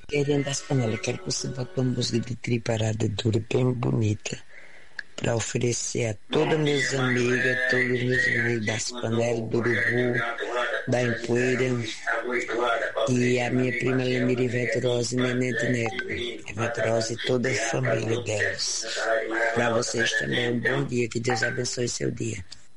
Querendo das panelas, quero que você bote uma música de triparada dura, bem bonita, para oferecer a todas minhas amigas, todos os meus amigos das panelas, do Urubu, da Empoeira, e a minha prima Lemira Ivete Rosa e Nenê de Neco, Ivete Rosa e toda a família delas. Para vocês também um bom dia, que Deus abençoe seu dia.